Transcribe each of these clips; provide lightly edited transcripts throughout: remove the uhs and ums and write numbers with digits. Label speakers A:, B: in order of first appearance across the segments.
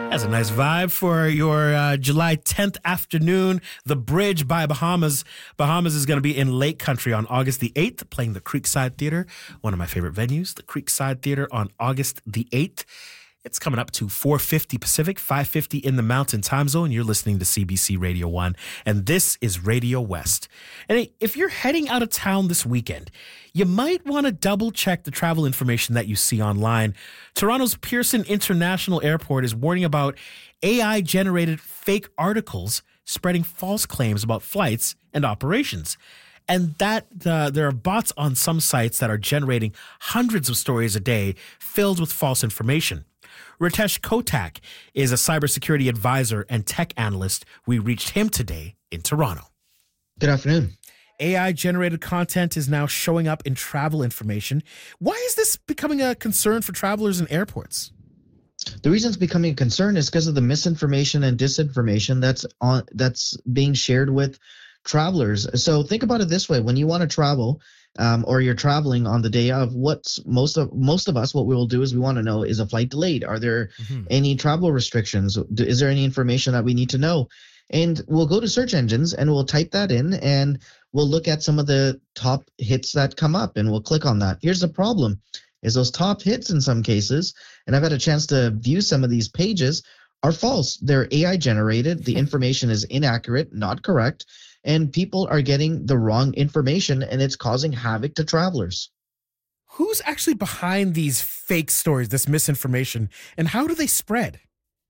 A: That's a nice vibe for your July 10th afternoon. The Bridge by Bahamas. Bahamas is going to be in Lake Country on August the 8th, playing the Creekside Theater, one of my favorite venues, the Creekside Theater on August the 8th. It's coming up to 4:50 Pacific, 5:50 in the Mountain Time Zone. You're listening to CBC Radio 1, and this is Radio West. And hey, if you're heading out of town this weekend, you might want to double-check the travel information that you see online. Toronto's Pearson International Airport is warning about AI-generated fake articles spreading false claims about flights and operations. And that there are bots on some sites that are generating hundreds of stories a day filled with false information. Ritesh Kotak is a cybersecurity advisor and tech analyst. We reached him today in Toronto.
B: Good afternoon.
A: AI-generated content is now showing up in travel information. Why is this becoming a concern for travelers in airports?
B: The reason it's becoming a concern is because of the misinformation and disinformation that's being shared with travelers. So think about it this way: when you want to travel, or you're traveling on the day of, what's most of us, what we will do is we want to know, is a flight delayed? Are there any travel restrictions? Is there any information that we need to know? And we'll go to search engines and we'll type that in and we'll look at some of the top hits that come up and we'll click on that. Here's the problem, is those top hits in some cases, and I've had a chance to view some of these pages, are false. They're AI generated. The information is inaccurate, not correct, and people are getting the wrong information, and it's causing havoc to travelers.
A: Who's actually behind these fake stories, this misinformation, and how do they spread?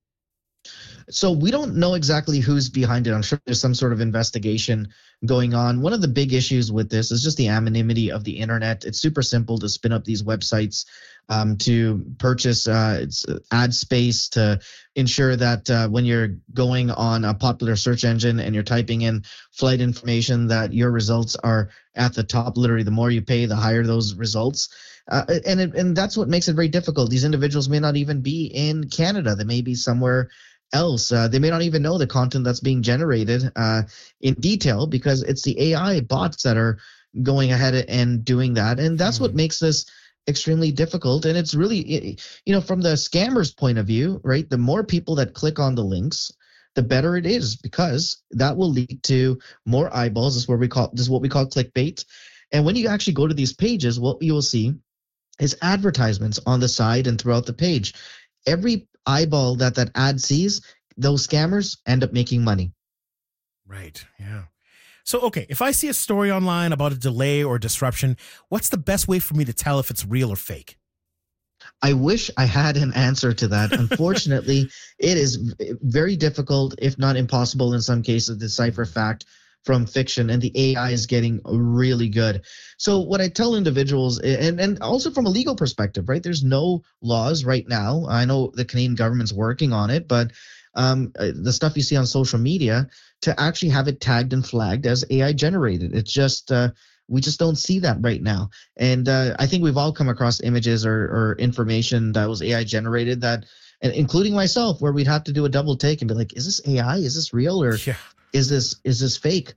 B: So we don't know exactly who's behind it. I'm sure there's some sort of investigation going on. One of the big issues with this is just the anonymity of the internet. It's super simple to spin up these websites, to purchase ad space, to ensure that when you're going on a popular search engine and you're typing in flight information, that your results are at the top. Literally, the more you pay, the higher those results. And that's what makes it very difficult. These individuals may not even be in Canada. They may be somewhere else. They may not even know the content that's being generated in detail, because it's the AI bots that are going ahead and doing that. And that's what makes this extremely difficult. And it's really, from the scammer's point of view, right, the more people that click on the links, the better it is, because that will lead to more eyeballs. This is what we call clickbait. And when you actually go to these pages, what you will see is advertisements on the side and throughout the page. Every eyeball that ad sees, those scammers end up making money.
A: Right. Yeah. So, okay, if I see a story online about a delay or disruption, what's the best way for me to tell if it's real or fake?
B: I wish I had an answer to that. Unfortunately, it is very difficult, if not impossible in some cases, to decipher fact from fiction, and the AI is getting really good. So what I tell individuals, and also from a legal perspective, right, there's no laws right now. I know the Canadian government's working on it, but the stuff you see on social media, to actually have it tagged and flagged as AI generated, it's just we just don't see that right now. And I think we've all come across images or information that was AI generated, that, and including myself, where we'd have to do a double take and be like, is this AI? Is this real? Or is this fake?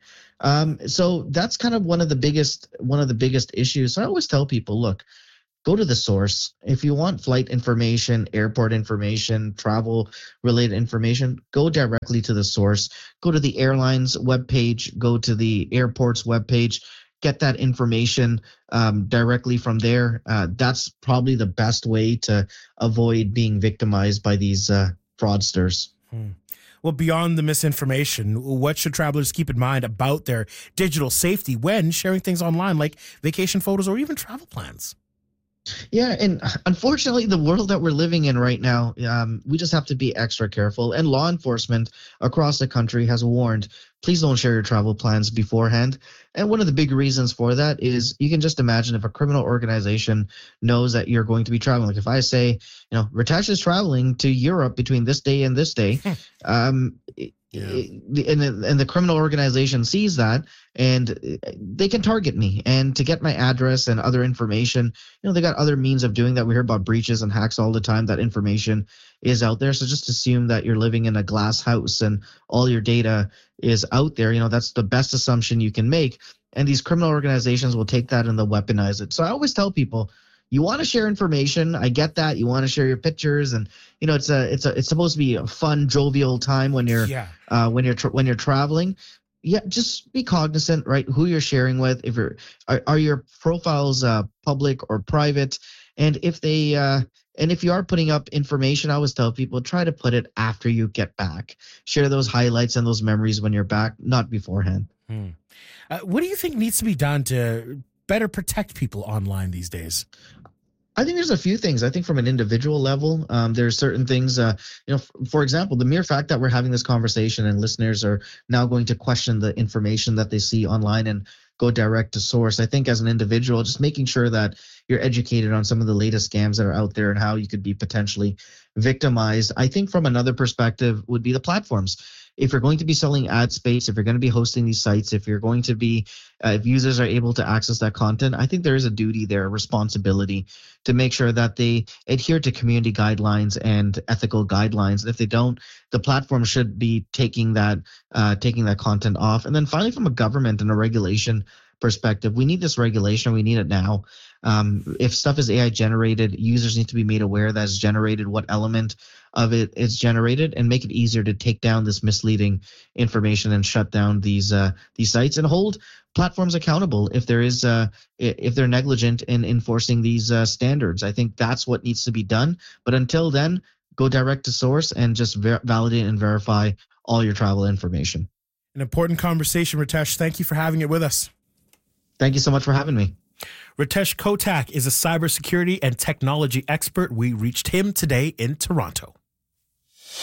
B: So that's kind of one of the biggest issues. So I always tell people, look, go to the source. If you want flight information, airport information, travel related information, go directly to the source. Go to the airline's webpage, go to the airport's webpage, get that information directly from there. That's probably the best way to avoid being victimized by these fraudsters.
A: Well, beyond the misinformation, what should travelers keep in mind about their digital safety when sharing things online, like vacation photos or even travel plans?
B: Yeah, and unfortunately, the world that we're living in right now, we just have to be extra careful. And law enforcement across the country has warned, please don't share your travel plans beforehand. And one of the big reasons for that is, you can just imagine if a criminal organization knows that you're going to be traveling. Like if I say, Ritesh is traveling to Europe between this day and this day, and the criminal organization sees that, and they can target me. And to get my address and other information, they got other means of doing that. We hear about breaches and hacks all the time. That information is out there. So just assume that you're living in a glass house and all your data is out there. That's the best assumption you can make. And these criminal organizations will take that and they'll weaponize it. So I always tell people, you want to share information. I get that. You want to share your pictures, and it's supposed to be a fun, jovial time when you're when you're traveling. Yeah, just be cognizant, right? Who you're sharing with. If are your profiles public or private, and if they and if you are putting up information, I always tell people try to put it after you get back. Share those highlights and those memories when you're back, not beforehand.
A: What do you think needs to be done to better protect people online these days?
B: I think there's a few things. I think from an individual level, there's certain things, for example, the mere fact that we're having this conversation and listeners are now going to question the information that they see online and go direct to source. I think as an individual, just making sure that you're educated on some of the latest scams that are out there and how you could be potentially victimized. I think from another perspective would be the platforms. If you're going to be selling ad space, if you're going to be hosting these sites, if you're going to be, if users are able to access that content, I think there is a duty there, a responsibility to make sure that they adhere to community guidelines and ethical guidelines. And if they don't, the platform should be taking that content off. And then finally, from a government and a regulation perspective, we need this regulation. We need it now. If stuff is AI generated, users need to be made aware that it's generated, what element of it is generated, and make it easier to take down this misleading information and shut down these sites and hold platforms accountable if they're negligent in enforcing these standards. I think that's what needs to be done. But until then, go direct to source and just validate and verify all your travel information.
A: An important conversation, Ritesh. Thank you for having it with us.
B: Thank you so much for having me.
A: Ritesh Kotak is a cybersecurity and technology expert. We reached him today in Toronto.